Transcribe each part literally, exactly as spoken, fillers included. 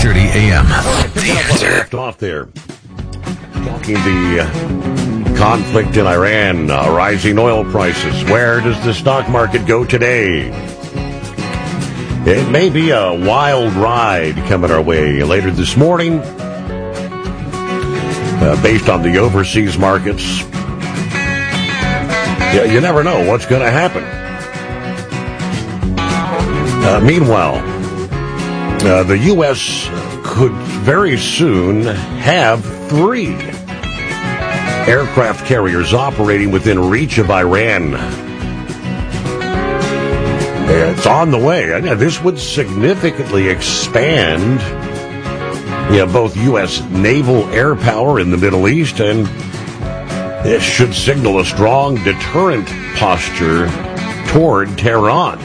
thirty A M. The Answer. Left off there. Talking the uh, conflict in Iran, uh, rising oil prices. Where does the stock market go today? It may be a wild ride coming our way later this morning, uh, based on the overseas markets. Yeah, you never know what's going to happen. Uh, meanwhile, uh, the U S could very soon have three aircraft carriers operating within reach of Iran. It's on the way. This would significantly expand you know, both U S naval air power in the Middle East, and this should signal a strong deterrent posture toward Tehran.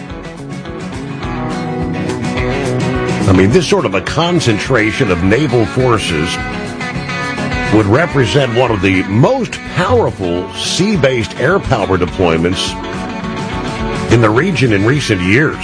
I mean, this sort of a concentration of naval forces would represent one of the most powerful sea-based air power deployments in the region in recent years.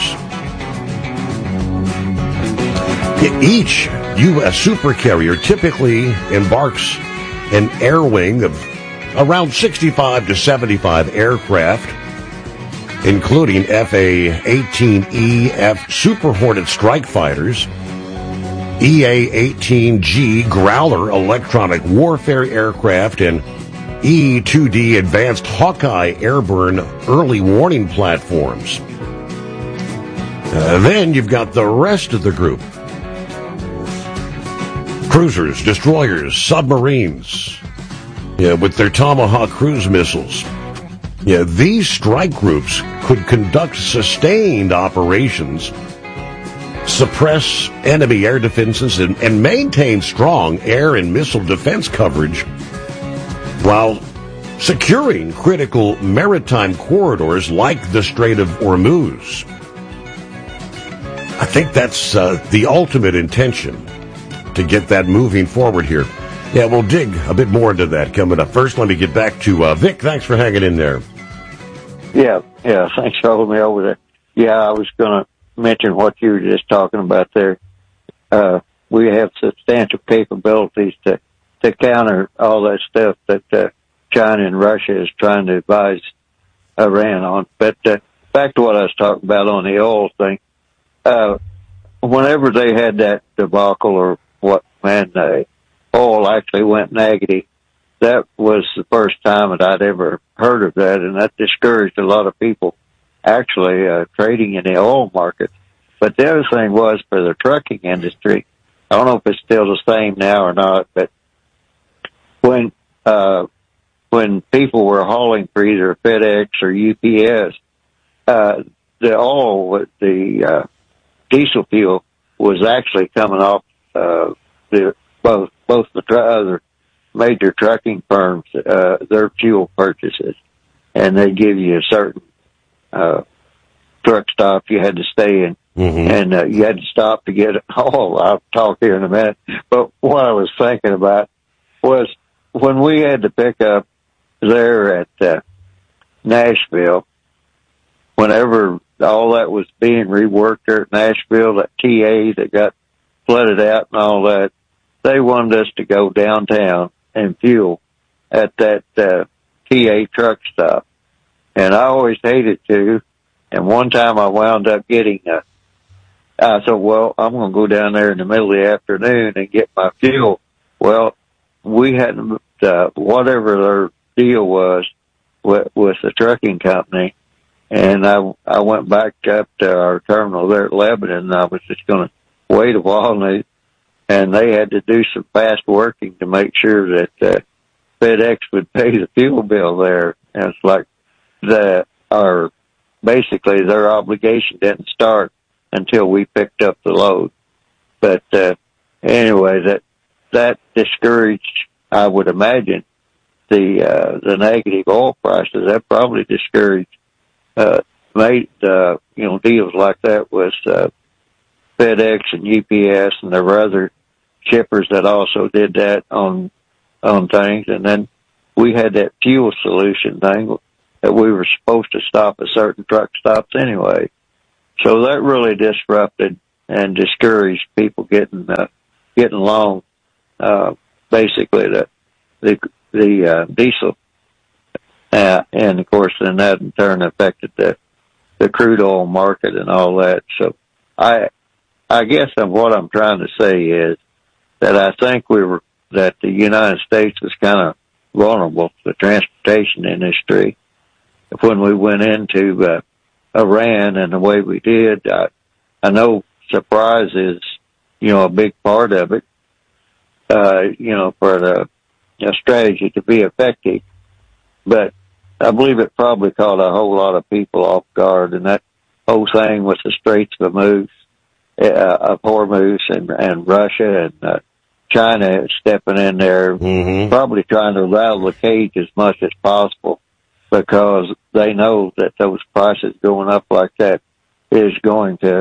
Each U S supercarrier typically embarks an air wing of around sixty-five to seventy-five aircraft, including F A eighteen E F Super Hornet strike fighters, E A eighteen G Growler electronic warfare aircraft, and E two D Advanced Hawkeye airborne early warning platforms. Uh, then you've got the rest of the group. Cruisers, destroyers, submarines, yeah, with their Tomahawk cruise missiles. Yeah, these strike groups could conduct sustained operations, suppress enemy air defenses, and, and maintain strong air and missile defense coverage while securing critical maritime corridors like the Strait of Hormuz. I think that's uh, the ultimate intention, to get that moving forward here. Yeah, we'll dig a bit more into that coming up. First, let me get back to uh, Vic. Thanks for hanging in there. Yeah, yeah, thanks for holding me over there. Yeah, I was going to mention what you were just talking about there. Uh, we have substantial capabilities to, to counter all that stuff that uh, China and Russia is trying to advise Iran on. But uh, back to what I was talking about on the oil thing. Uh, whenever they had that debacle, or what, man, uh, oil actually went negative, that was the first time that I'd ever heard of that, and that discouraged a lot of people actually uh, trading in the oil market. But the other thing was for the trucking industry. I don't know if it's still the same now or not, but when uh, when people were hauling for either FedEx or U P S, uh, the oil, the uh, diesel fuel was actually coming off uh, the both both the tr- other major trucking firms, uh, their fuel purchases, and they give you a certain uh, truck stop you had to stay in, mm-hmm. and uh, you had to stop to get it. Oh, I'll talk here in a minute. But what I was thinking about was when we had to pick up there at uh, Nashville, whenever all that was being reworked there at Nashville, that T A that got flooded out and all that, they wanted us to go downtown and fuel at that uh, T A truck stop. And I always hated to. And one time I wound up getting a, I thought, well, I'm going to go down there in the middle of the afternoon and get my fuel. Well, we hadn't, uh, whatever their deal was with, with the trucking company. And I, I went back up to our terminal there at Lebanon, and I was just going to wait a while, and they, and they had to do some fast working to make sure that uh, FedEx would pay the fuel bill there. And it's like the, our, basically their obligation didn't start until we picked up the load. But uh, anyway, that that discouraged, I would imagine, the uh, the negative oil prices. That probably discouraged uh, made uh, you know deals like that with uh, FedEx and U P S, and there were other shippers that also did that on on things. And then we had that fuel solution thing that we were supposed to stop at certain truck stops anyway. So that really disrupted and discouraged people getting uh, getting along. Uh, basically, the the the uh, diesel, uh, and of course, then that in turn affected the the crude oil market and all that. So, I I guess what I'm trying to say is that I think we were that the United States was kind of vulnerable to the transportation industry when we went into uh, Iran and the way we did. I, I know surprise is, you know, a big part of it, uh, you know, for the you know, strategy to be effective. But I believe it probably caught a whole lot of people off guard, and that whole thing with the Straits of Hormuz, uh, of Hormuz and, and Russia and uh, China stepping in there, mm-hmm. probably trying to rattle the cage as much as possible, because they know that those prices going up like that is going to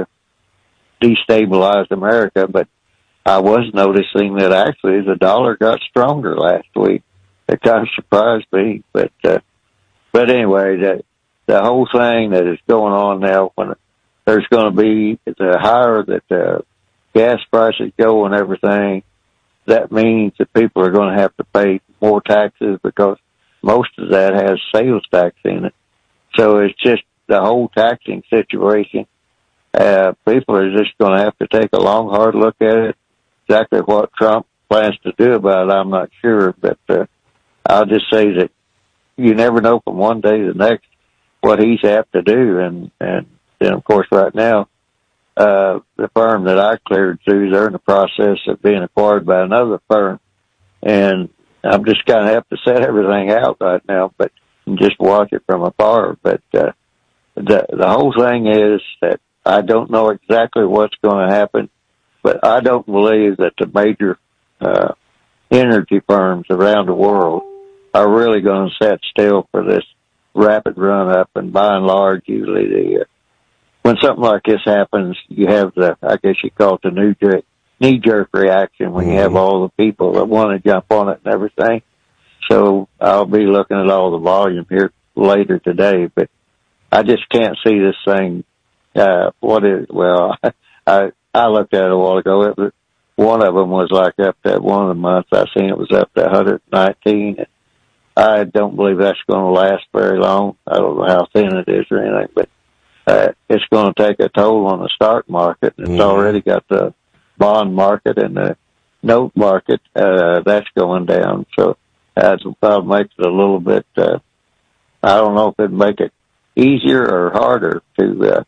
destabilize America. But I was noticing that actually the dollar got stronger last week. It kind of surprised me. But uh, but anyway, the, the whole thing that is going on now, when there's going to be the higher that the gas prices go and everything, that means that people are going to have to pay more taxes, because most of that has sales tax in it. So it's just the whole taxing situation. Uh, people are just going to have to take a long, hard look at it. Exactly what Trump plans to do about it, I'm not sure. But uh, I'll just say that you never know from one day to the next what he's apt to do. And, and then, of course, right now, uh, the firm that I cleared through, they're in the process of being acquired by another firm. And I'm just kind of have to set everything out right now, but just watch it from afar. But uh, the the whole thing is that I don't know exactly what's going to happen, but I don't believe that the major uh, energy firms around the world are really going to sit still for this rapid run up. And by and large, usually the uh, when something like this happens, you have the, I guess you call it the new jerk, knee-jerk reaction when you have all the people that want to jump on it and everything. So I'll be looking at all the volume here later today, but I just can't see this thing. Uh, what is, well, I, I looked at it a while ago. It was, one of them was like up to one of the months I seen it was up to one hundred nineteen. I don't believe that's going to last very long. I don't know how thin it is or anything, but uh, it's going to take a toll on the stock market. It's mm-hmm. already got the bond market and the note market, uh, that's going down. So that's about makes it a little bit, uh, I don't know if it'd make it easier or harder to,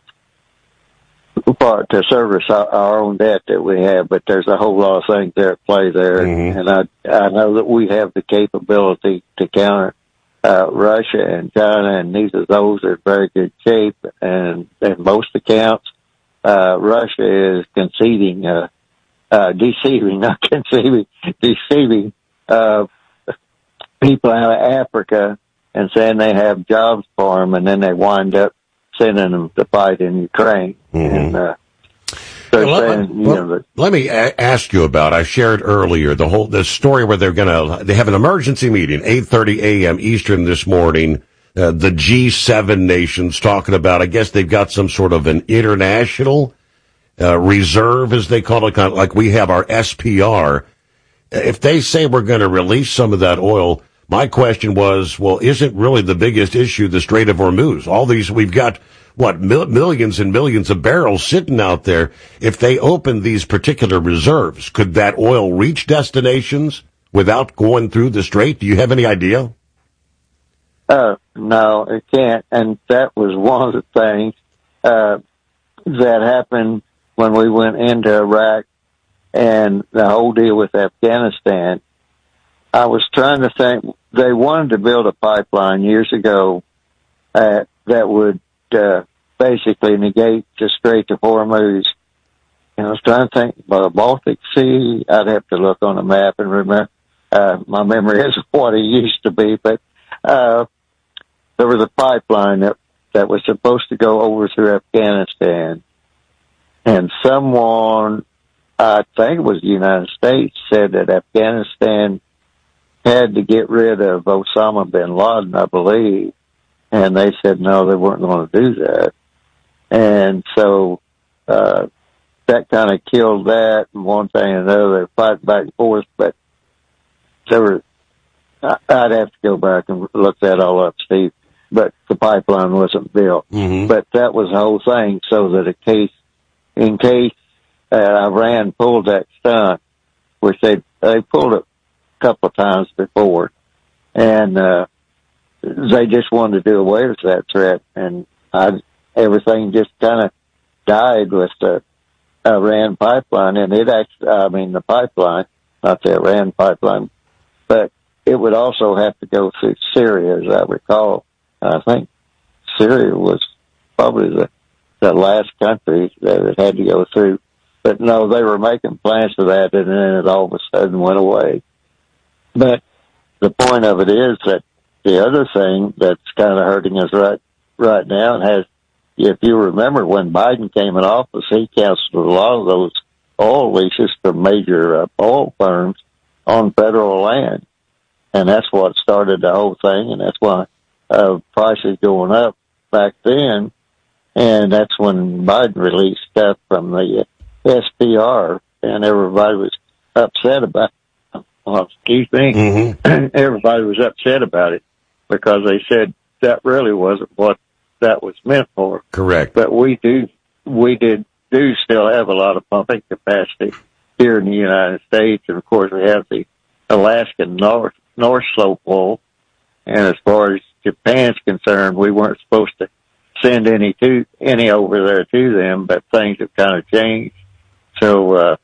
uh, part to service our, our own debt that we have, but there's a whole lot of things there at play there. Mm-hmm. And I, I know that we have the capability to counter, uh, Russia and China, and neither of those are in very good shape. And in most accounts, Uh, Russia is conceding, uh, uh, deceiving, not conceiving, deceiving, uh, people out of Africa and saying they have jobs for them, and then they wind up sending them to fight in Ukraine. Mm-hmm. And, uh, they're well, saying, let, you well, know, that, let me a- ask you about, I shared earlier the whole, the story where they're gonna, they have an emergency meeting, eight thirty a.m. Eastern this morning. Uh, the G seven nations talking about, I guess they've got some sort of an international Uh, reserve, as they call it, kind of like we have our S P R. If they say we're going to release some of that oil, my question was, well, isn't really the biggest issue the Strait of Hormuz? All these, we've got, what, mil- millions and millions of barrels sitting out there. If they open these particular reserves, could that oil reach destinations without going through the Strait? Do you have any idea? Uh, no, it can't. And that was one of the things, uh, that happened when we went into Iraq and the whole deal with Afghanistan. I was trying to think, they wanted to build a pipeline years ago uh, that would uh, basically negate the Strait of Hormuz. And I was trying to think about the Baltic Sea. I'd have to look on a map and remember. Uh, my memory isn't what it used to be, but uh, there was a pipeline that, that was supposed to go over through Afghanistan. And someone, I think it was the United States, said that Afghanistan had to get rid of Osama bin Laden, I believe. And they said, no, they weren't going to do that. And so, uh, that kind of killed that, and one thing and another. They're fighting back and forth, but there were, I'd have to go back and look that all up, Steve. But the pipeline wasn't built. Mm-hmm. But that was the whole thing, so that in case, in case uh, Iran pulled that stunt, which they they pulled it a couple of times before, and uh, they just wanted to do away with that threat, and I, everything just kind of died with the Iran pipeline, and it actually, I mean, the pipeline, not the Iran pipeline, but it would also have to go through Syria, as I recall. I think Syria was probably the, the last country that it had to go through. But no, they were making plans for that, and then it all of a sudden went away. But the point of it is that the other thing that's kind of hurting us right right now, and has, if you remember when Biden came in office, he canceled a lot of those oil leases from major uh, oil firms on federal land. And that's what started the whole thing, and that's why uh, prices going up back then. And that's when Biden released stuff from the S P R, and everybody was upset about it. Well, excuse me. Mm-hmm. Everybody was upset about it because they said that really wasn't what that was meant for. Correct. But we do, we did do still have a lot of pumping capacity here in the United States, and of course we have the Alaskan North North Slope oil. And as far as Japan's concerned, we weren't supposed to send any to any over there to them, but things have kind of changed. So uh,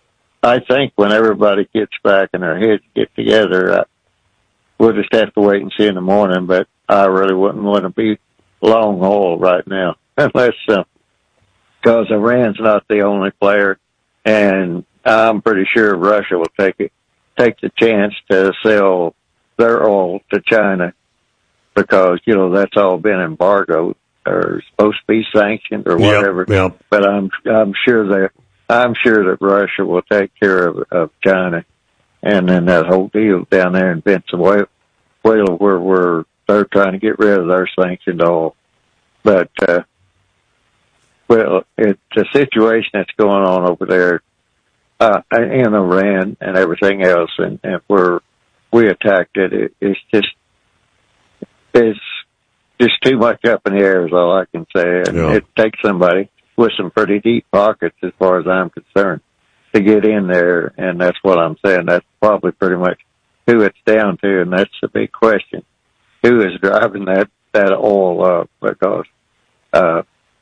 I think when everybody gets back and their heads get together, uh, we'll just have to wait and see in the morning. But I really wouldn't want to be long haul right now, unless uh, because Iran's not the only player, and I'm pretty sure Russia will take it, take the chance to sell their oil to China, because you know that's all been embargoed or supposed to be sanctioned or whatever. Yep, yep. But I'm I'm sure that I'm sure that Russia will take care of, of China, and then that whole deal down there in Venezuela, where where they're trying to get rid of their sanctioned oil. But uh, well, it's a situation that's going on over there uh, in Iran and everything else, and, and where we attacked it, it, it's just it's just too much up in the air is all I can say. And yeah. It takes somebody with some pretty deep pockets, as far as I'm concerned, to get in there, and that's what I'm saying. That's probably pretty much who it's down to, and that's the big question: who is driving that that oil up? Because uh,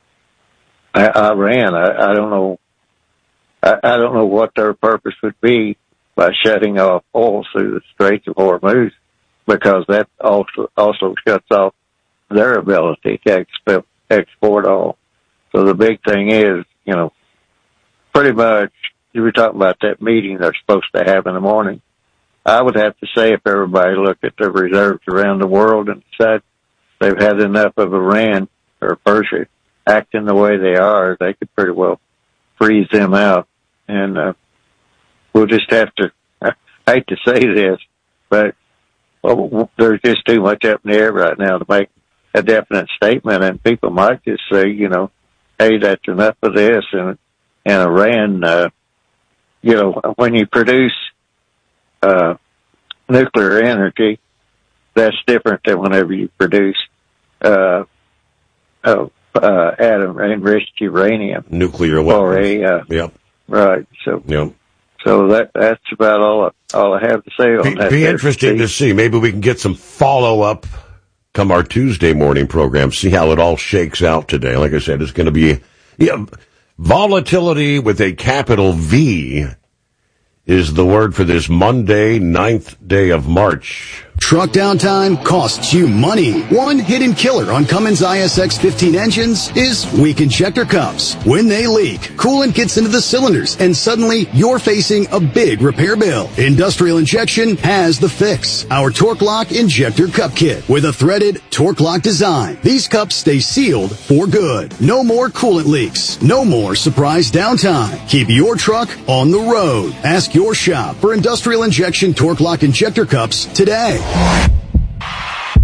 Iran, I, I don't know, I, I don't know what their purpose would be by shutting off oil through the Straits of Hormuz, because that also also shuts off their ability to export, export oil. So the big thing is, you know, pretty much, you were talking about that meeting they're supposed to have in the morning. I would have to say if everybody looked at their reserves around the world and said they've had enough of Iran or Persia acting the way they are, they could pretty well freeze them out. And uh, we'll just have to, I hate to say this, but well, there's just too much up in the air right now to make a definite statement, and people might just say, you know, hey, that's enough of this. And, and Iran, uh, you know, when you produce uh, nuclear energy, that's different than whenever you produce uh, uh, uh, atom enriched uranium. Nuclear weapons. Or a, uh, yep. Right. So, yep. so that that's about all, all I have to say on be, that. Be there, interesting Steve. to see. Maybe we can get some follow-up come our Tuesday morning program, see how it all shakes out today. Like I said, it's going to be yeah, volatility with a capital V is the word for this Monday, ninth day of March. Truck downtime costs you money. One hidden killer on Cummins I S X fifteen engines is weak injector cups. When they leak, coolant gets into the cylinders, and suddenly you're facing a big repair bill. Industrial Injection has the fix. Our Torque Lock Injector Cup Kit with a threaded Torque Lock design. These cups stay sealed for good. No more coolant leaks. No more surprise downtime. Keep your truck on the road. Ask your shop for Industrial Injection Torque Lock Injector Cups today.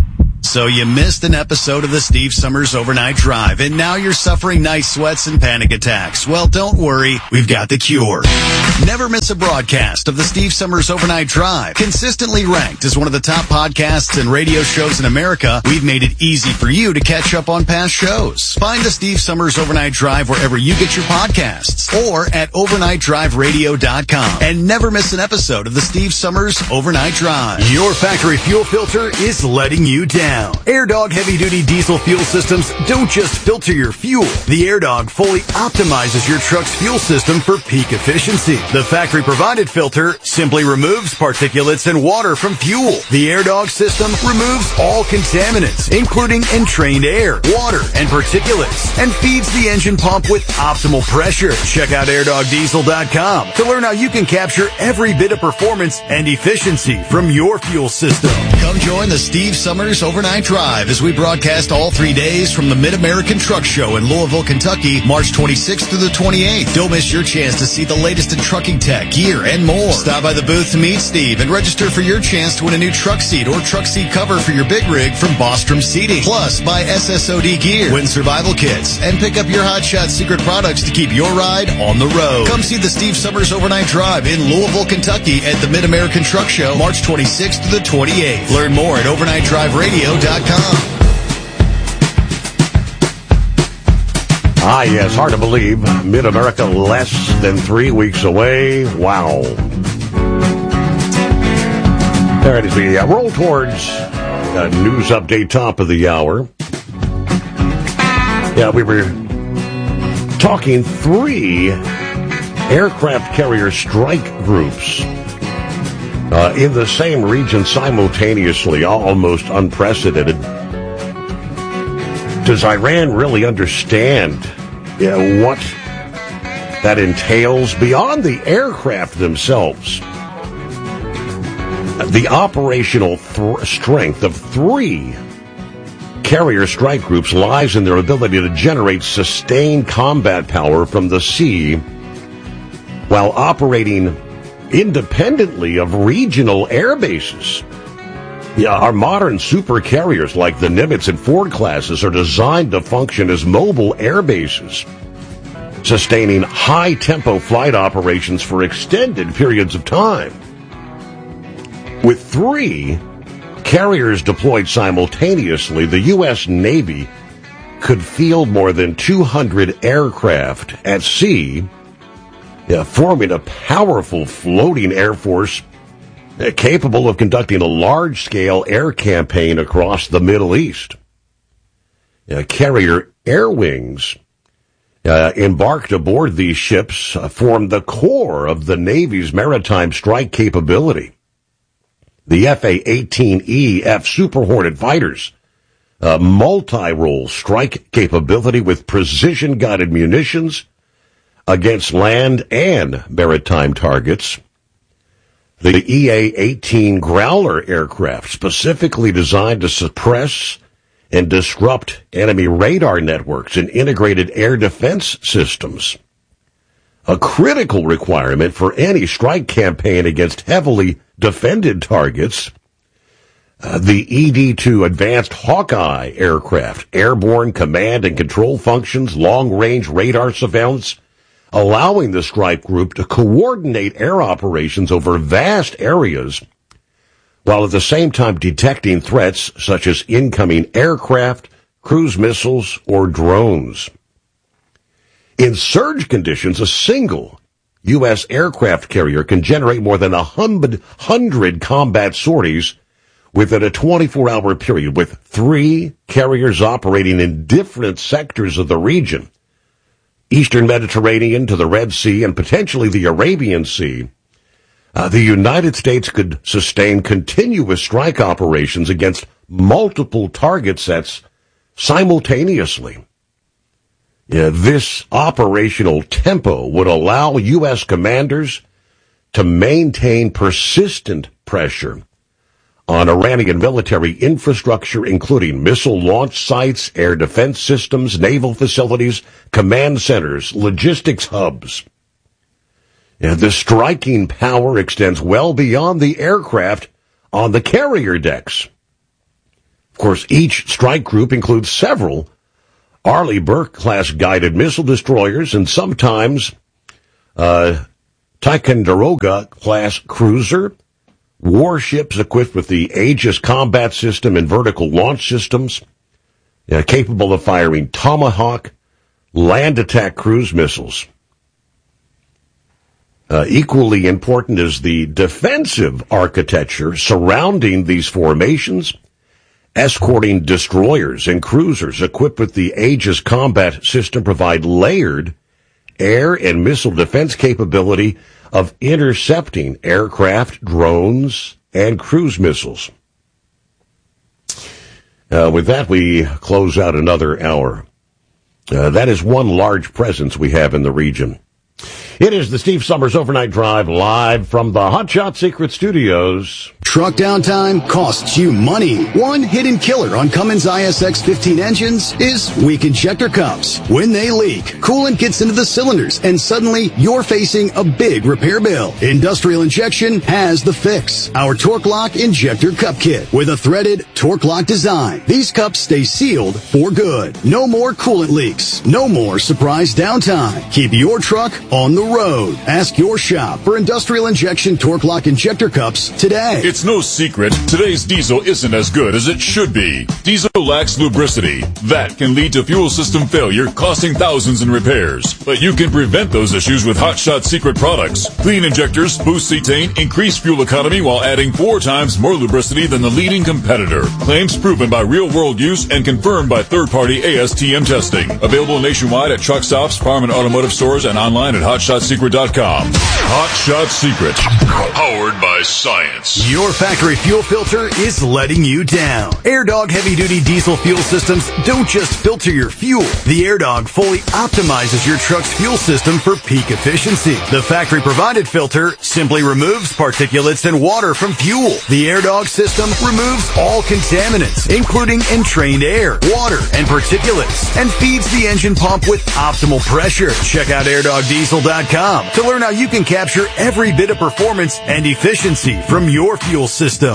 So you missed an episode of the Steve Summers Overnight Drive, and now you're suffering night sweats and panic attacks. Well, don't worry. We've got the cure. Never miss a broadcast of the Steve Summers Overnight Drive. Consistently ranked as one of the top podcasts and radio shows in America, we've made it easy for you to catch up on past shows. Find the Steve Summers Overnight Drive wherever you get your podcasts or at overnight drive radio dot com. And never miss an episode of the Steve Summers Overnight Drive. Your factory fuel filter is letting you down. AirDog heavy-duty diesel fuel systems don't just filter your fuel. The AirDog fully optimizes your truck's fuel system for peak efficiency. The factory-provided filter simply removes particulates and water from fuel. The AirDog system removes all contaminants, including entrained air, water, and particulates, and feeds the engine pump with optimal pressure. Check out air dog diesel dot com to learn how you can capture every bit of performance and efficiency from your fuel system. Come join the Steve Summers Overnight Drive as we broadcast all three days from the Mid-American Truck Show in Louisville, Kentucky, March twenty-sixth through the twenty-eighth. Don't miss your chance to see the latest in trucking tech, gear, and more. Stop by the booth to meet Steve and register for your chance to win a new truck seat or truck seat cover for your big rig from Bostrom Seating. Plus, buy S S O D gear, win survival kits, and pick up your Hot Shot secret products to keep your ride on the road. Come see the Steve Summers Overnight Drive in Louisville, Kentucky at the Mid-American Truck Show, March twenty-sixth to the twenty-eighth. Learn more at overnight drive radio dot com. Ah, yes, hard to believe. Mid-America less than three weeks away. Wow. There it is. We uh, roll towards a news update, top of the hour. Yeah, we were talking three aircraft carrier strike groups uh, in the same region simultaneously, almost unprecedented. Does Iran really understand you know, what that entails beyond the aircraft themselves? The operational th- strength of three carrier strike groups lies in their ability to generate sustained combat power from the sea while operating independently of regional air bases. Yeah, our modern super carriers like the Nimitz and Ford classes are designed to function as mobile air bases, sustaining high-tempo flight operations for extended periods of time. With three carriers deployed simultaneously, the U S Navy could field more than two hundred aircraft at sea, yeah, forming a powerful floating air force capable of conducting a large-scale air campaign across the Middle East. Uh, carrier air wings uh, embarked aboard these ships uh, form the core of the Navy's maritime strike capability. The F A eighteen E F Super Hornet fighters, uh, multi-role strike capability with precision-guided munitions against land and maritime targets. The E A eighteen Growler aircraft, specifically designed to suppress and disrupt enemy radar networks and integrated air defense systems. A critical requirement for any strike campaign against heavily defended targets. Uh, the E D two Advanced Hawkeye aircraft, airborne command and control functions, long-range radar surveillance, allowing the strike group to coordinate air operations over vast areas, while at the same time detecting threats such as incoming aircraft, cruise missiles, or drones. In surge conditions, a single U S aircraft carrier can generate more than a hundred combat sorties within a twenty-four hour period, with three carriers operating in different sectors of the region. Eastern Mediterranean to the Red Sea and potentially the Arabian Sea, uh, the United States could sustain continuous strike operations against multiple target sets simultaneously. Yeah, this operational tempo would allow U S commanders to maintain persistent pressure on Iranian military infrastructure, including missile launch sites, air defense systems, naval facilities, command centers, logistics hubs. And the striking power extends well beyond the aircraft on the carrier decks. Of course, each strike group includes several Arleigh Burke-class guided missile destroyers and sometimes uh, Ticonderoga-class cruiser, warships equipped with the Aegis combat system and vertical launch systems, uh, capable of firing Tomahawk land attack cruise missiles. Uh, equally important is the defensive architecture surrounding these formations, escorting destroyers and cruisers equipped with the Aegis combat system provide layered air and missile defense capability of intercepting aircraft, drones, and cruise missiles. Uh, with that, we close out another hour. Uh, that is one large presence we have in the region. It is the Steve Summers Overnight Drive live from the Hotshot Secret Studios. Truck downtime costs you money. One hidden killer on Cummins I S X fifteen engines is weak injector cups. When they leak, coolant gets into the cylinders and suddenly you're facing a big repair bill. Industrial Injection has the fix. Our Torque Lock Injector Cup Kit with a threaded Torque Lock design. These cups stay sealed for good. No more coolant leaks. No more surprise downtime. Keep your truck on the road. Ask your shop for Industrial Injection Torque Lock Injector Cups today. It's no secret, today's diesel isn't as good as it should be. Diesel lacks lubricity. That can lead to fuel system failure, costing thousands in repairs. But you can prevent those issues with Hotshot Secret products. Clean injectors, boost cetane, increase fuel economy while adding four times more lubricity than the leading competitor. Claims proven by real-world use and confirmed by third-party A S T M testing. Available nationwide at truck stops, farm and automotive stores, and online at hotshot secret dot com. Hotshot Secret, powered by science. Your factory fuel filter is letting you down. AirDog heavy-duty diesel fuel systems don't just filter your fuel. The AirDog fully optimizes your truck's fuel system for peak efficiency. The factory-provided filter simply removes particulates and water from fuel. The AirDog system removes all contaminants, including entrained air, water, and particulates, and feeds the engine pump with optimal pressure. Check out air dog diesel dot com to learn how you can capture every bit of performance and efficiency from your fuel system.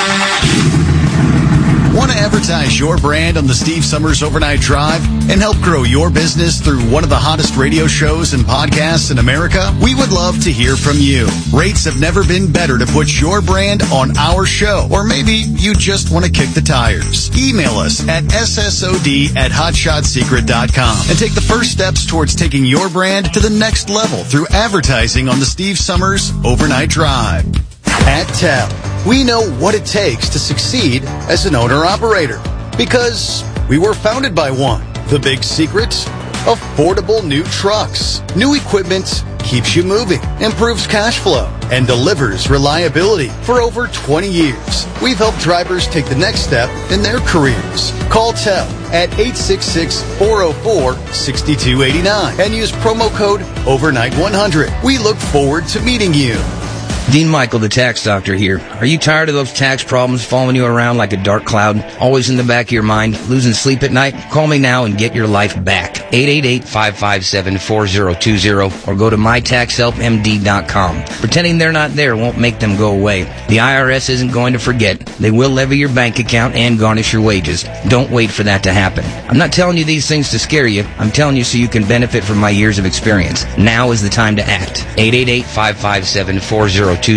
Want to advertise your brand on the Steve Summers Overnight Drive and help grow your business through one of the hottest radio shows and podcasts in America? We would love to hear from you. Rates have never been better to put your brand on our show, or maybe you just want to kick the tires. Email us at S S O D at hotshot secret dot com and take the first steps towards taking your brand to the next level through advertising on the Steve Summers Overnight Drive. At T E L, we know what it takes to succeed as an owner-operator because we were founded by one. The big secret? Affordable new trucks. New equipment keeps you moving, improves cash flow, and delivers reliability for over twenty years. We've helped drivers take the next step in their careers. Call T E L at eight six six, four oh four, six two eight nine and use promo code overnight one hundred. We look forward to meeting you. Dean Michael, the tax doctor here. Are you tired of those tax problems following you around like a dark cloud, always in the back of your mind, losing sleep at night? Call me now and get your life back. eight eight eight, five five seven, four oh two oh or go to my tax help M D dot com. Pretending they're not there won't make them go away. The I R S isn't going to forget. They will levy your bank account and garnish your wages. Don't wait for that to happen. I'm not telling you these things to scare you. I'm telling you so you can benefit from my years of experience. Now is the time to act. eight eight eight, five five seven, four oh two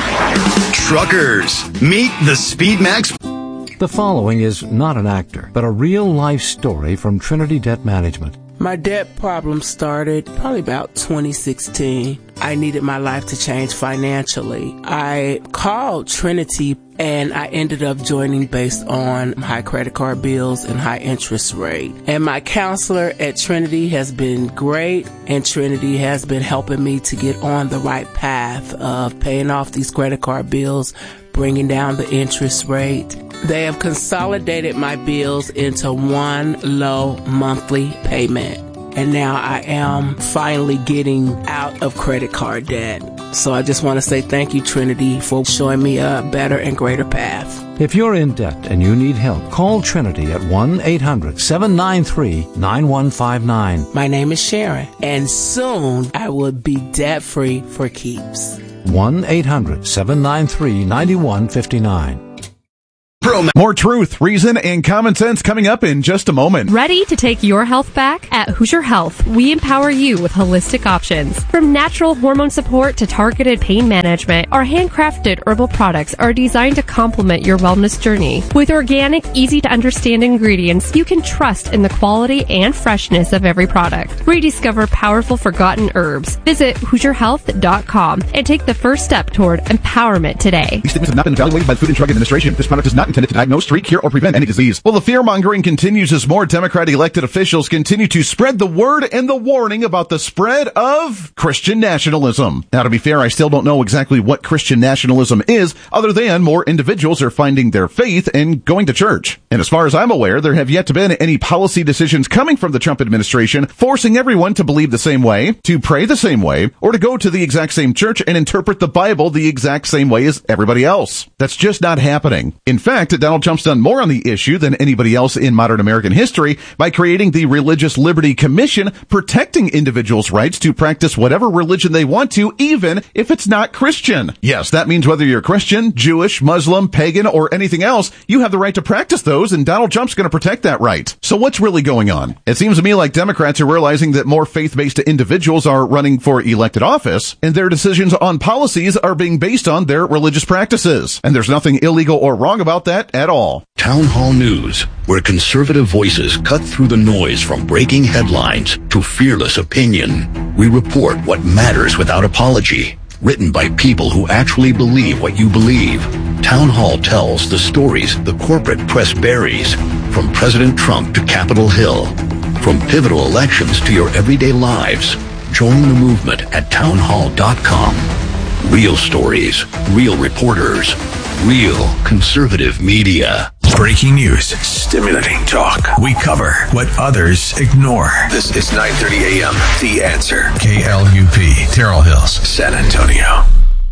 oh. Truckers, meet the Speedmax. The following is not an actor, but a real-life story from Trinity Debt Management. My debt problem started probably about twenty sixteen. I needed my life to change financially. I called Trinity and I ended up joining based on high credit card bills and high interest rate. And my counselor at Trinity has been great, and Trinity has been helping me to get on the right path of paying off these credit card bills, bringing down the interest rate. They have consolidated my bills into one low monthly payment. And now I am finally getting out of credit card debt. So I just want to say thank you, Trinity, for showing me a better and greater path. If you're in debt and you need help, call Trinity at one eight hundred, seven nine three, nine one five nine. My name is Sharon, and soon I will be debt-free for keeps. one eight hundred, seven nine three, nine one five nine. Hydromax. More truth, reason, and common sense coming up in just a moment. Ready to take your health back? At Hoosier Health, we empower you with holistic options. From natural hormone support to targeted pain management, our handcrafted herbal products are designed to complement your wellness journey. With organic, easy-to-understand ingredients, you can trust in the quality and freshness of every product. Rediscover powerful forgotten herbs. Visit Hoosier Health dot com and take the first step toward empowerment today. These statements have not been evaluated by the Food and Drug Administration. This product is not intended to diagnose, treat, cure, or prevent any disease. Well, the fear-mongering continues as more Democrat elected officials continue to spread the word and the warning about the spread of Christian nationalism. Now, to be fair, I still don't know exactly what Christian nationalism is, other than more individuals are finding their faith and going to church. And as far as I'm aware, there have yet to been any policy decisions coming from the Trump administration forcing everyone to believe the same way, to pray the same way, or to go to the exact same church and interpret the Bible the exact same way as everybody else. That's just not happening. In fact, Donald Trump's done more on the issue than anybody else in modern American history by creating the Religious Liberty Commission, protecting individuals' rights to practice whatever religion they want to, even if it's not Christian. Yes, that means whether you're Christian, Jewish, Muslim, pagan, or anything else, you have the right to practice those, and Donald Trump's going to protect that right. So what's really going on? It seems to me like Democrats are realizing that more faith-based individuals are running for elected office, and their decisions on policies are being based on their religious practices. And there's nothing illegal or wrong about that at all. Town Hall News, where conservative voices cut through the noise from breaking headlines to fearless opinion. We report what matters without apology. Written by people who actually believe what you believe. Town Hall tells the stories the corporate press buries, from President Trump to Capitol Hill, from pivotal elections to your everyday lives. Join the movement at town hall dot com. Real stories, real reporters, real conservative media. Breaking news, stimulating talk. We cover what others ignore. This is nine thirty a.m. The Answer. K L U P, Terrell Hills, San Antonio.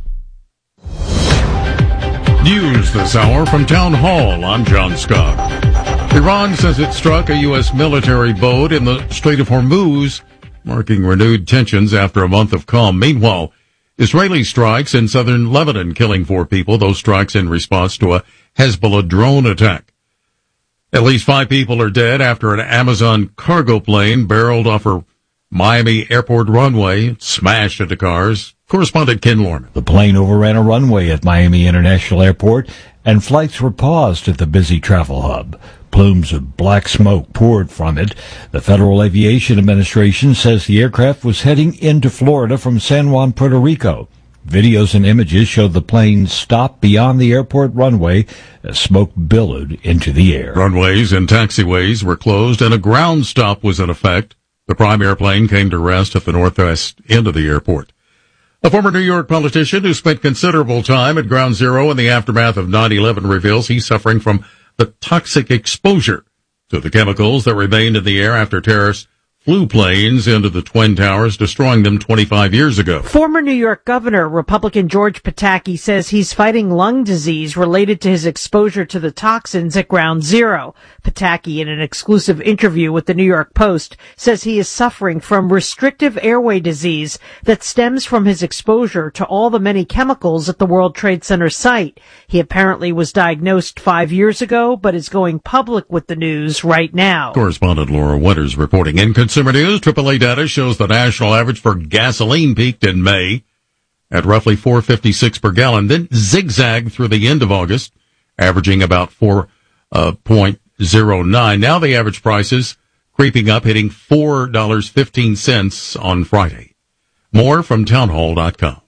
News this hour from Town Hall. I'm John Scott. Iran says it struck a U S military boat in the Strait of Hormuz, marking renewed tensions after a month of calm. Meanwhile, Israeli strikes in southern Lebanon, killing four people. Those strikes in response to a Hezbollah drone attack. At least five people are dead after an Amazon cargo plane barreled off a Miami airport runway, smashed into cars. Correspondent Ken Lorman. The plane overran a runway at Miami International Airport, and flights were paused at the busy travel hub. Plumes of black smoke poured from it. The Federal Aviation Administration says the aircraft was heading into Florida from San Juan, Puerto Rico. Videos and images showed the plane stop beyond the airport runway as smoke billowed into the air. Runways and taxiways were closed and a ground stop was in effect. The prime airplane came to rest at the northwest end of the airport. A former New York politician who spent considerable time at Ground Zero in the aftermath of nine eleven reveals he's suffering from the toxic exposure to the chemicals that remained in the air after terrorists flew planes into the Twin Towers, destroying them twenty-five years ago. Former New York Governor, Republican George Pataki, says he's fighting lung disease related to his exposure to the toxins at Ground Zero. Pataki, in an exclusive interview with the New York Post, says he is suffering from restrictive airway disease that stems from his exposure to all the many chemicals at the World Trade Center site. He apparently was diagnosed five years ago, but is going public with the news right now. Correspondent Laura Winters reporting. In consumer news, triple A data shows the national average for gasoline peaked in May at roughly four fifty-six per gallon, then zigzagged through the end of August, averaging about four point oh nine. Now the average price is creeping up, hitting four dollars and fifteen cents on Friday. More from town hall dot com.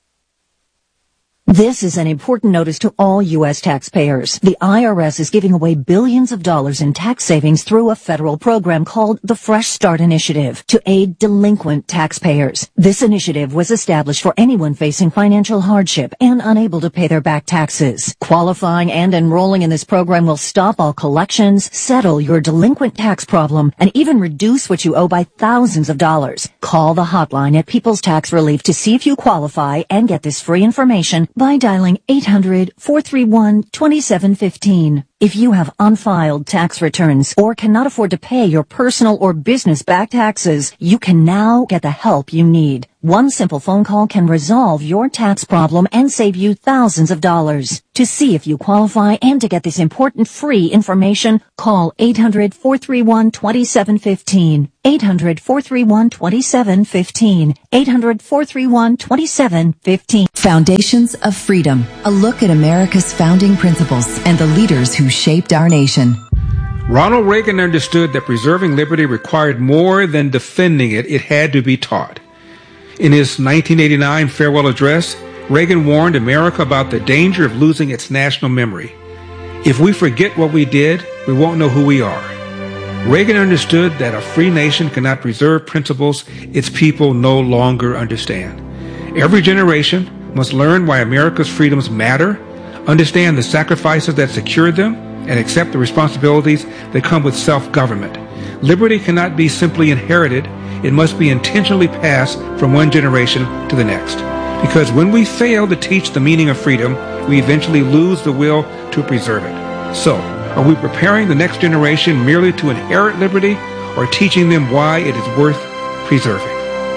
This is an important notice to all U S taxpayers. The I R S is giving away billions of dollars in tax savings through a federal program called the Fresh Start Initiative to aid delinquent taxpayers. This initiative was established for anyone facing financial hardship and unable to pay their back taxes. Qualifying and enrolling in this program will stop all collections, settle your delinquent tax problem, and even reduce what you owe by thousands of dollars. Call the hotline at People's Tax Relief to see if you qualify and get this free information by dialing eight hundred, four three one, two seven one five. If you have unfiled tax returns or cannot afford to pay your personal or business-backed taxes, you can now get the help you need. One simple phone call can resolve your tax problem and save you thousands of dollars. To see if you qualify and to get this important free information, call eight hundred, four three one, two seven one five. eight hundred, four three one, two seven one five. eight hundred, four three one, two seven one five. Foundations of Freedom. A look at America's founding principles and the leaders who shaped our nation. Ronald Reagan understood that preserving liberty required more than defending it. It had to be taught. In his nineteen eighty-nine farewell address, Reagan warned America about the danger of losing its national memory. If we forget what we did, we won't know who we are. Reagan understood that a free nation cannot preserve principles its people no longer understand. Every generation must learn why America's freedoms matter, understand the sacrifices that secured them, and accept the responsibilities that come with self-government. Liberty cannot be simply inherited. It must be intentionally passed from one generation to the next. Because when we fail to teach the meaning of freedom, we eventually lose the will to preserve it. So, are we preparing the next generation merely to inherit liberty, or teaching them why it is worth preserving?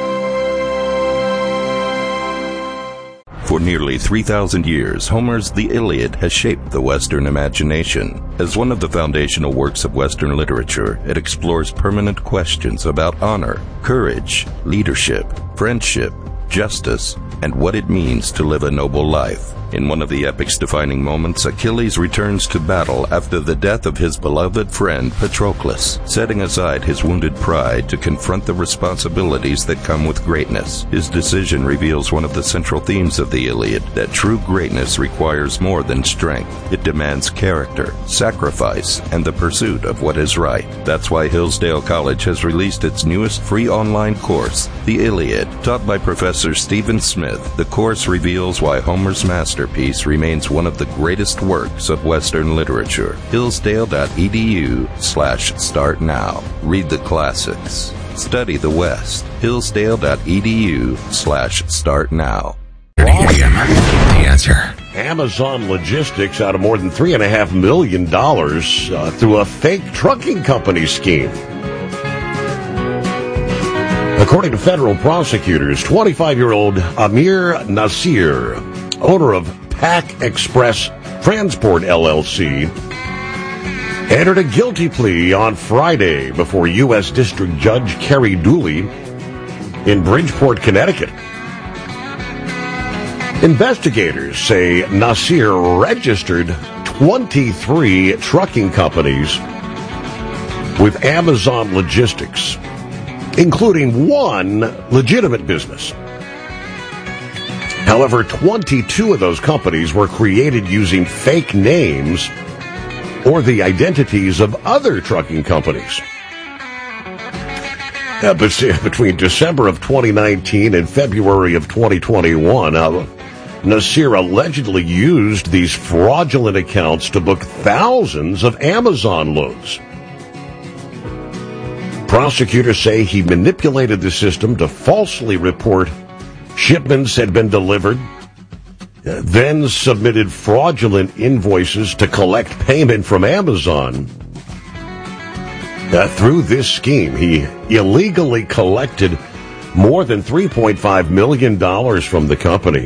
For nearly three thousand years, Homer's The Iliad has shaped the Western imagination. As one of the foundational works of Western literature, it explores permanent questions about honor, courage, leadership, friendship, justice, and what it means to live a noble life. In one of the epic's defining moments, Achilles returns to battle after the death of his beloved friend Patroclus, setting aside his wounded pride to confront the responsibilities that come with greatness. His decision reveals one of the central themes of the Iliad, that true greatness requires more than strength. It demands character, sacrifice, and the pursuit of what is right. That's why Hillsdale College has released its newest free online course, The Iliad. Taught by Professor Stephen Smith, the course reveals why Homer's master Masterpiece remains one of the greatest works of Western literature. Hillsdale.edu slash start now. Read the classics. Study the West. Hillsdale.edu slash start now. The answer. Amazon Logistics out of more than three and a half million dollars uh, through a fake trucking company scheme. According to federal prosecutors, twenty-five-year-old Amir Nasir, owner of Pack Express Transport L L C, entered a guilty plea on Friday before U S District Judge Kerry Dooley in Bridgeport, Connecticut. Investigators say Nasir registered twenty-three trucking companies with Amazon Logistics, including one legitimate business. However, twenty-two of those companies were created using fake names or the identities of other trucking companies. Uh, but between December of twenty nineteen and February of twenty twenty-one, uh, Nasir allegedly used these fraudulent accounts to book thousands of Amazon loads. Prosecutors say he manipulated the system to falsely report shipments had been delivered, then submitted fraudulent invoices to collect payment from Amazon. Uh, through this scheme, he illegally collected more than three point five million dollars from the company.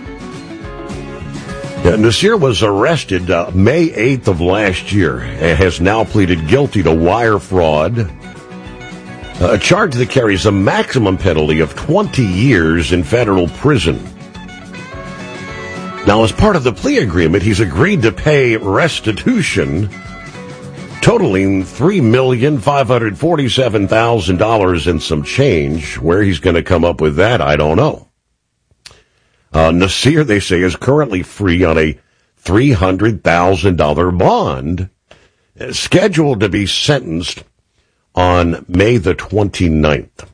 Uh, Nasir was arrested uh, May eighth of last year and has now pleaded guilty to wire fraud, a charge that carries a maximum penalty of twenty years in federal prison. Now, as part of the plea agreement, he's agreed to pay restitution totaling three million five hundred forty-seven thousand dollars and some change. Where he's going to come up with that, I don't know. Uh, Nasir, they say, is currently free on a three hundred thousand dollars bond, scheduled to be sentenced on May the twenty-ninth.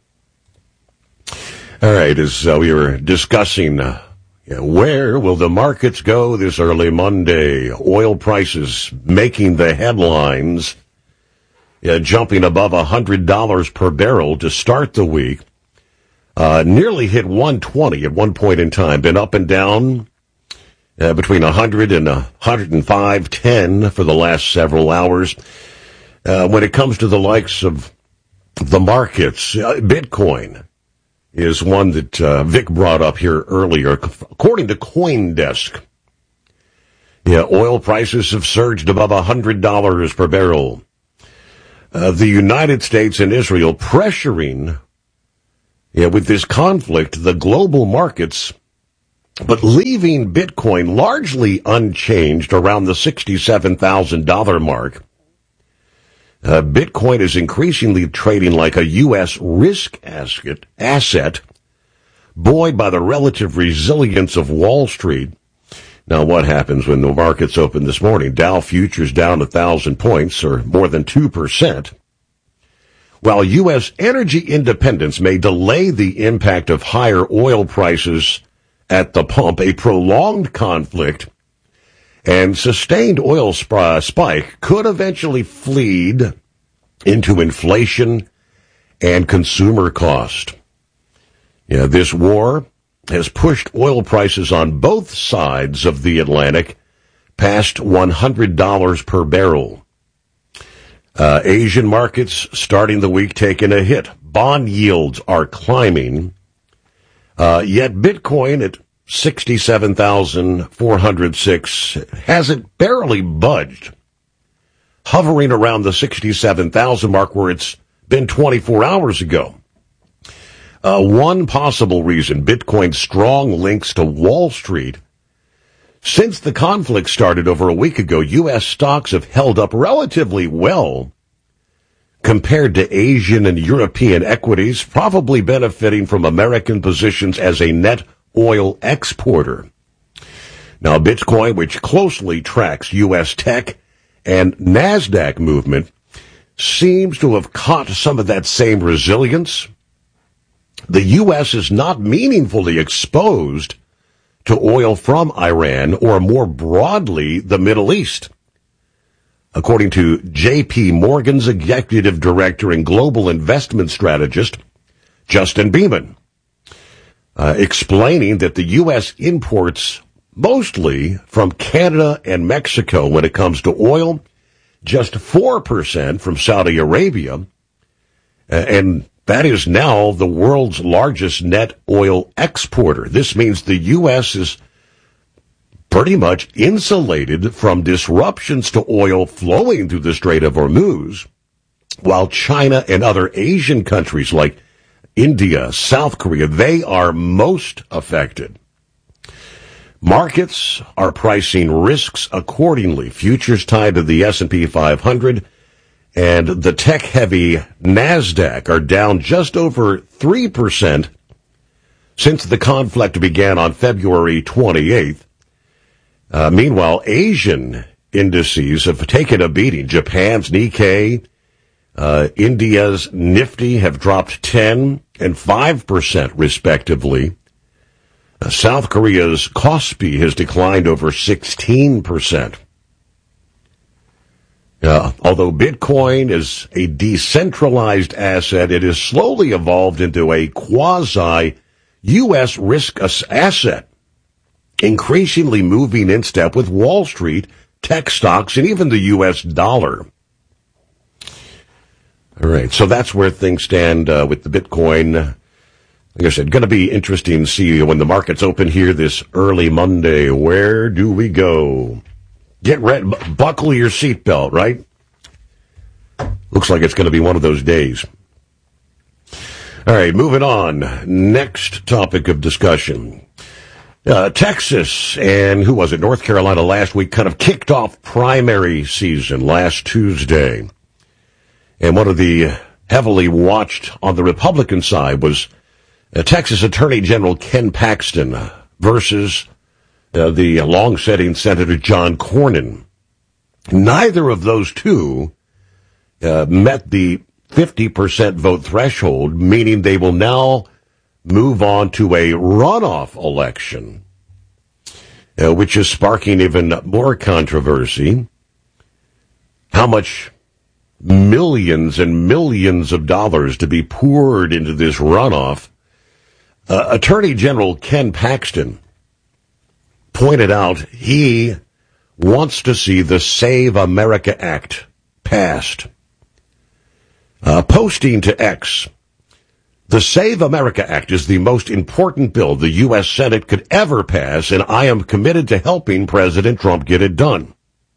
All right, as uh, we were discussing, uh, you know, where will the markets go this early Monday? Oil prices making the headlines, uh, jumping above one hundred dollars per barrel to start the week. Uh, nearly hit one twenty at one point in time, been up and down uh, between one hundred and one hundred five ten for the last several hours. Uh, when it comes to the likes of the markets, uh, Bitcoin is one that uh, Vic brought up here earlier. According to CoinDesk, yeah, oil prices have surged above one hundred dollars per barrel. Uh, the United States and Israel pressuring, yeah, with this conflict, the global markets, but leaving Bitcoin largely unchanged around the sixty-seven thousand dollars mark. Uh, Bitcoin is increasingly trading like a U S risk asset, asset, buoyed by the relative resilience of Wall Street. Now, what happens when the markets open this morning? Dow futures down one thousand points, or more than two percent. While U S energy independence may delay the impact of higher oil prices at the pump, a prolonged conflict and sustained oil sp- spike could eventually feed into inflation and consumer cost. Yeah, this war has pushed oil prices on both sides of the Atlantic past one hundred dollars per barrel. Uh, Asian markets starting the week taking a hit. Bond yields are climbing, uh, yet Bitcoin at sixty-seven thousand four hundred six hasn't barely budged, hovering around the sixty-seven thousand mark where it's been twenty-four hours ago. Uh, one possible reason, Bitcoin's strong links to Wall Street. Since the conflict started over a week ago, U S stocks have held up relatively well compared to Asian and European equities, probably benefiting from American positions as a net oil exporter. Now, Bitcoin, which closely tracks U S tech and NASDAQ movement, seems to have caught some of that same resilience. The U S is not meaningfully exposed to oil from Iran or more broadly the Middle East, according to J P Morgan's executive director and global investment strategist, Justin Beeman, uh, explaining that the U S imports mostly from Canada and Mexico when it comes to oil, just four percent from Saudi Arabia, uh, and that is now the world's largest net oil exporter. This means the U S is pretty much insulated from disruptions to oil flowing through the Strait of Hormuz, while China and other Asian countries like India, South Korea, they are most affected. Markets are pricing risks accordingly. Futures tied to the S and P five hundred and the tech-heavy NASDAQ are down just over three percent since the conflict began on February twenty-eighth. Uh, meanwhile, Asian indices have taken a beating. Japan's Nikkei, uh, India's Nifty have dropped ten and five percent respectively. Uh, South Korea's Kospi has declined over sixteen percent. Uh, although Bitcoin is a decentralized asset, it has slowly evolved into a quasi-U S risk asset, increasingly moving in step with Wall Street, tech stocks, and even the U S dollar. All right, so that's where things stand uh, with the Bitcoin. Like I said, going to be interesting to see when the markets open here this early Monday. Where do we go? Get ready, buckle your seatbelt, right? Looks like it's going to be one of those days. All right, moving on. Next topic of discussion. Uh, Texas and, who was it, North Carolina last week kind of kicked off primary season last Tuesday. And one of the heavily watched on the Republican side was uh, Texas Attorney General Ken Paxton versus Uh, the long-setting Senator John Cornyn. Neither of those two uh, met the fifty percent vote threshold, meaning they will now move on to a runoff election, uh, which is sparking even more controversy. How much millions and millions of dollars to be poured into this runoff? Uh, Attorney General Ken Paxton pointed out he wants to see the Save America Act passed. Uh, posting to X, the Save America Act is the most important bill the U S Senate could ever pass, and I am committed to helping President Trump get it done.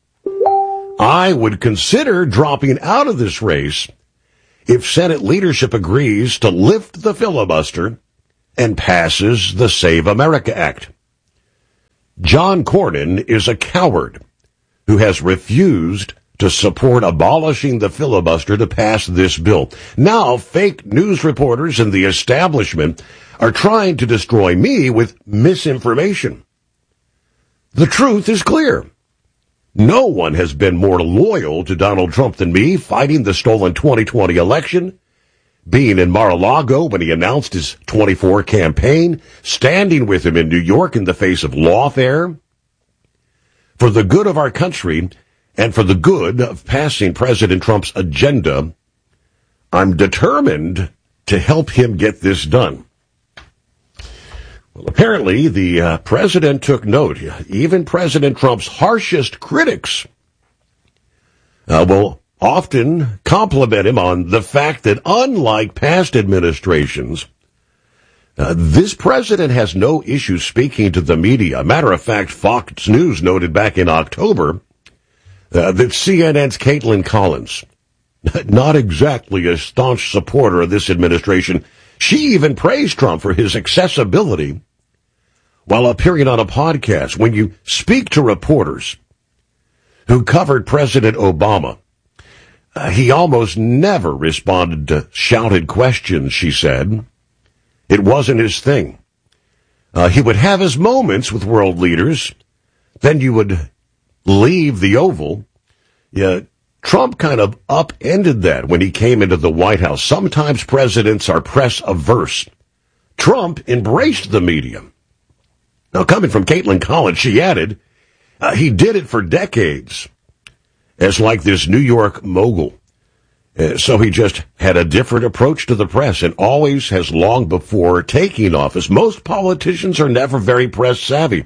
I would consider dropping out of this race if Senate leadership agrees to lift the filibuster and passes the Save America Act. John Cornyn is a coward who has refused to support abolishing the filibuster to pass this bill. Now, fake news reporters and the establishment are trying to destroy me with misinformation. The truth is clear. No one has been more loyal to Donald Trump than me, fighting the stolen twenty twenty election, being in Mar-a-Lago when he announced his twenty-four campaign, standing with him in New York in the face of lawfare. For the good of our country and for the good of passing President Trump's agenda, I'm determined to help him get this done. Well, apparently, the uh, president took note. Even President Trump's harshest critics uh, will often compliment him on the fact that, unlike past administrations, uh, this president has no issue speaking to the media. Matter of fact, Fox News noted back in October uh, that C N N's Caitlin Collins, not exactly a staunch supporter of this administration, she even praised Trump for his accessibility while appearing on a podcast. When you speak to reporters who covered President Obama, uh, he almost never responded to shouted questions, she said. It wasn't his thing. Uh, he would have his moments with world leaders, then you would leave the Oval. Yeah, Trump kind of upended that when he came into the White House. Sometimes presidents are press averse. Trump embraced the media. Now, coming from Caitlin Collins, she added, uh, he did it for decades as like this New York mogul. Uh, so he just had a different approach to the press and always has long before taking office. Most politicians are never very press savvy.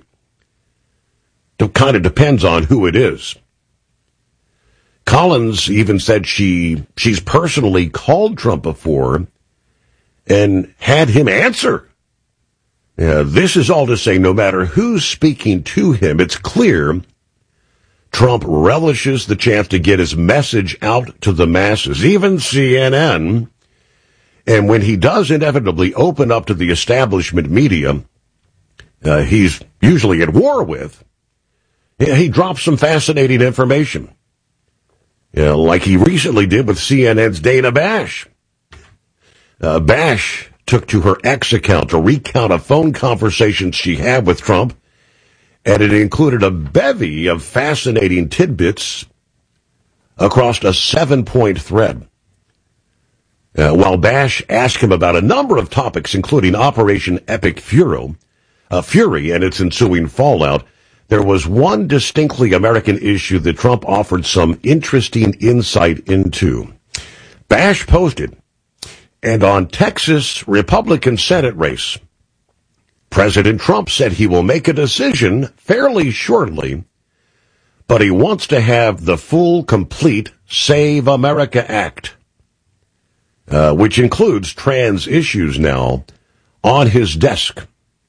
It kind of depends on who it is. Collins even said she she's personally called Trump before and had him answer. Yeah, this is all to say, no matter who's speaking to him, it's clear Trump relishes the chance to get his message out to the masses, even C N N. And when he does inevitably open up to the establishment media, uh, he's usually at war with, yeah, he drops some fascinating information. Yeah, like he recently did with C N N's Dana Bash. Uh, Bash took to her X account to recount a phone conversation she had with Trump, and it included a bevy of fascinating tidbits across a seven-point thread. Uh, while Bash asked him about a number of topics, including Operation Epic Fury, uh, Fury and its ensuing fallout, there was one distinctly American issue that Trump offered some interesting insight into. Bash posted, and on Texas Republican Senate race, President Trump said he will make a decision fairly shortly, but he wants to have the full, complete Save America Act, uh, which includes trans issues now, on his desk.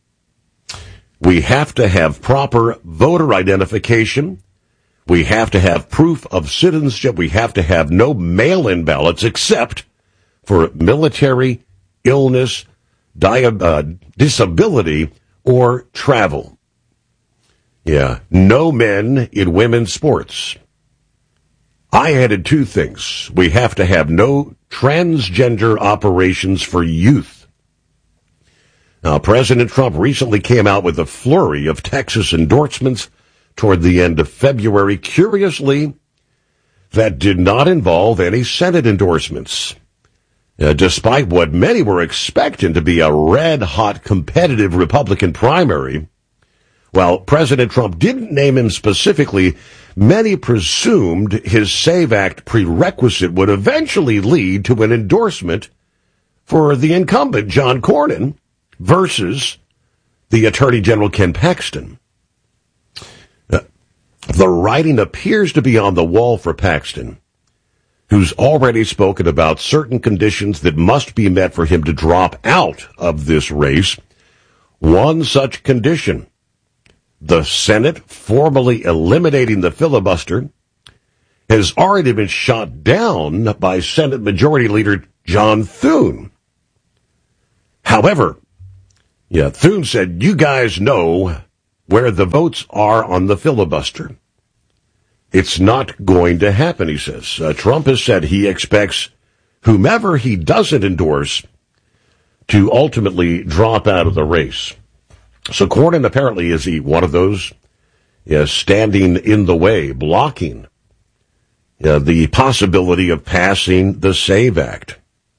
We have to have proper voter identification. We have to have proof of citizenship. We have to have no mail-in ballots except for military, illness, di- uh, disability, or travel. Yeah, no men in women's sports. I added two things. We have to have no transgender operations for youth. Now, President Trump recently came out with a flurry of Texas endorsements toward the end of February. Curiously, that did not involve any Senate endorsements. Uh, despite what many were expecting to be a red-hot competitive Republican primary, while President Trump didn't name him specifically, many presumed his SAVE Act prerequisite would eventually lead to an endorsement for the incumbent, John Cornyn, versus the Attorney General Ken Paxton. The writing appears to be on the wall for Paxton, who's already spoken about certain conditions that must be met for him to drop out of this race. One such condition, the Senate formally eliminating the filibuster, has already been shot down by Senate Majority Leader John Thune. However, yeah, Thune said, you guys know where the votes are on the filibuster. It's not going to happen, he says. Uh, Trump has said he expects whomever he doesn't endorse to ultimately drop out of the race. So Cornyn apparently is he one of those yeah, standing in the way, blocking yeah, the possibility of passing the SAVE Act.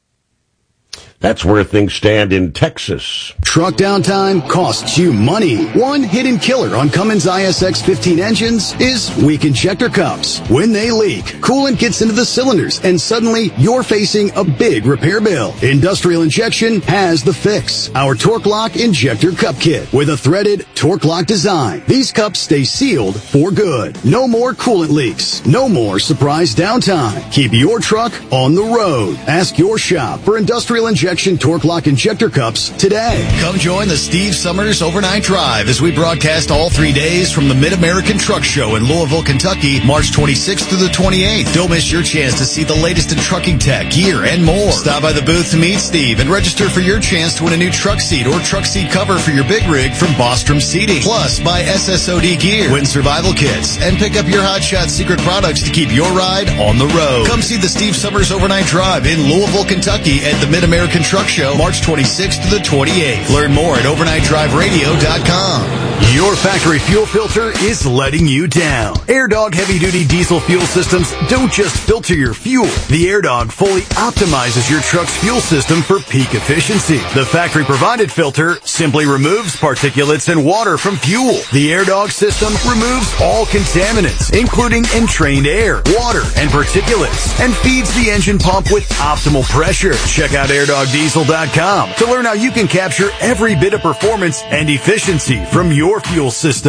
That's where things stand in Texas. Truck downtime costs you money. One hidden killer on Cummins I S X fifteen engines is weak injector cups. When they leak, coolant gets into the cylinders and suddenly you're facing a big repair bill. Industrial Injection has the fix. Our Torque Lock Injector Cup Kit with a threaded Torque Lock design. These cups stay sealed for good. No more coolant leaks. No more surprise downtime. Keep your truck on the road. Ask your shop for Industrial Injection Torque Lock Injector Cups today. Come join the Steve Summers Overnight Drive as we broadcast all three days from the Mid-American Truck Show in Louisville, Kentucky, March twenty-sixth through the twenty-eighth. Don't miss your chance to see the latest in trucking tech, gear, and more. Stop by the booth to meet Steve and register for your chance to win a new truck seat or truck seat cover for your big rig from Bostrom Seating. Plus, buy S S O D gear, win survival kits, and pick up your Hot Shot secret products to keep your ride on the road. Come see the Steve Summers Overnight Drive in Louisville, Kentucky at the Mid-American Truck Show, March twenty-sixth to the twenty-eighth. Learn more at overnight drive radio dot com. Your factory fuel filter is letting you down. AirDog heavy-duty diesel fuel systems don't just filter your fuel. The AirDog fully optimizes your truck's fuel system for peak efficiency. The factory-provided filter simply removes particulates and water from fuel. The AirDog system removes all contaminants, including entrained air, water, and particulates, and feeds the engine pump with optimal pressure. Check out air dog diesel dot com to learn how you can capture every bit of performance and efficiency from your fuel system.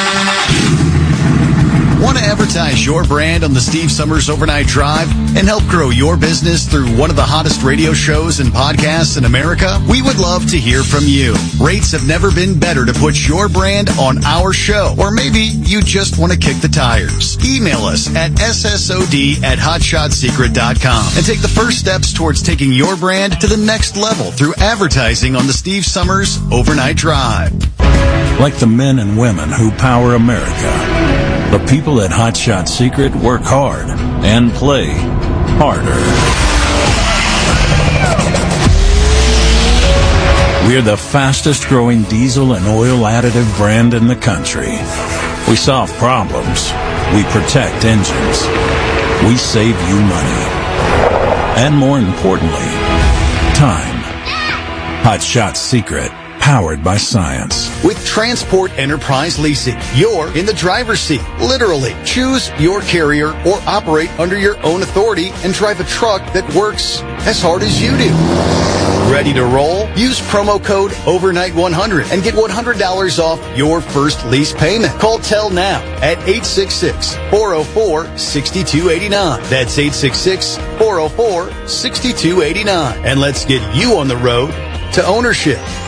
Want to advertise your brand on the Steve Summers Overnight Drive and help grow your business through one of the hottest radio shows and podcasts in America? We would love to hear from you. Rates have never been better to put your brand on our show. Or maybe you just want to kick the tires. Email us at S S O D at hot shot secret dot com and take the first steps towards taking your brand to the next level through advertising on the Steve Summers Overnight Drive. Like the men and women who power America, the people at Hot Shot Secret work hard and play harder. We're the fastest growing diesel and oil additive brand in the country. We solve problems. We protect engines. We save you money. And more importantly, time. Hot Shot Secret. Powered by science. With Transport Enterprise Leasing, you're in the driver's seat, literally. Choose your carrier or operate under your own authority and drive a truck that works as hard as you do. Ready to roll? Use promo code overnight one hundred and get one hundred dollars off your first lease payment. Call Tell now at eight six six, four oh four, six two eight nine. That's eight six six, four oh four, six two eight nine. And let's get you on the road to ownership.